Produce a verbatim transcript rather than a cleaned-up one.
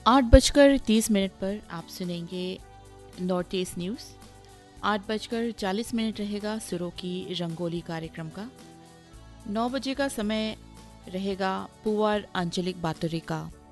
आठ बजकर तीस मिनट पर आप सुनेंगे नॉर्थ ईस्ट न्यूज़। आठ बजकर चालीस मिनट रहेगा सुरों की रंगोली कार्यक्रम का। नौ बजे का समय रहेगा पुआर आंचलिक बातों का।